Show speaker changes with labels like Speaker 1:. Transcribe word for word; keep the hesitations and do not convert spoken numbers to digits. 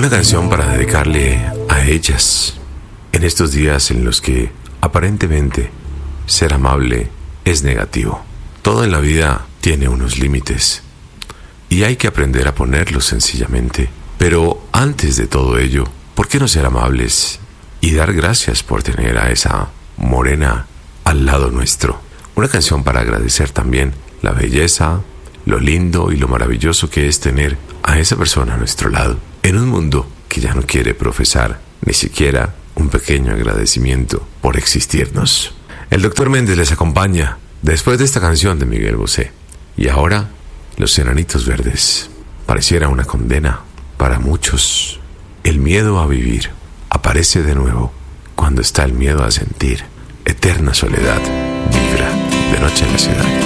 Speaker 1: Una canción para dedicarle a ellas en estos días en los que aparentemente ser amable es negativo. Todo en la vida tiene unos límites y hay que aprender a ponerlos sencillamente. Pero antes de todo ello, ¿por qué no ser amables y dar gracias por tener a esa morena al lado nuestro? Una canción para agradecer también la belleza, lo lindo y lo maravilloso que es tener a esa persona a nuestro lado, en un mundo que ya no quiere profesar ni siquiera un pequeño agradecimiento por existirnos. El doctor Méndez les acompaña después de esta canción de Miguel Bosé. Y ahora, Los Enanitos Verdes. Pareciera una condena para muchos. El miedo a vivir aparece de nuevo cuando está el miedo a sentir. Eterna soledad vibra de noche en la ciudad.